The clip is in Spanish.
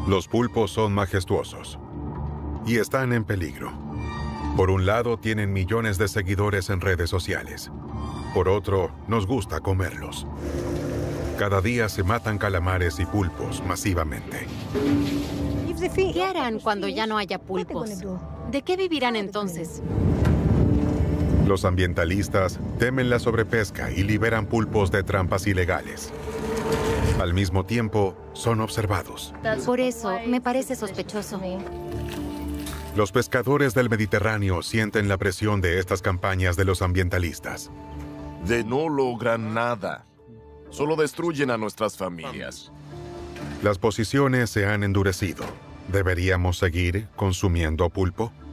Los pulpos son majestuosos y están en peligro. Por un lado, tienen millones de seguidores en redes sociales. Por otro, nos gusta comerlos. Cada día se matan calamares y pulpos masivamente. ¿Qué harán cuando ya no haya pulpos? ¿De qué vivirán entonces? Los ambientalistas temen la sobrepesca y liberan pulpos de trampas ilegales. Al mismo tiempo, son observados. Por eso, me parece sospechoso. Los pescadores del Mediterráneo sienten la presión de estas campañas de los ambientalistas. No logran nada. Solo destruyen a nuestras familias. Las posiciones se han endurecido. ¿Deberíamos seguir consumiendo pulpo?